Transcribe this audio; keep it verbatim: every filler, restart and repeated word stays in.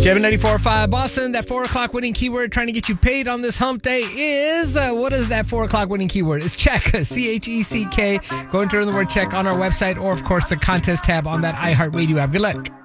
J ninety-four point five Boston, that four o'clock winning keyword trying to get you paid on this hump day is, uh, what is that four o'clock winning keyword? It's check, C H E C K. Go and turn the word check on our website or, of course, the contest tab on that iHeartRadio app. Good luck.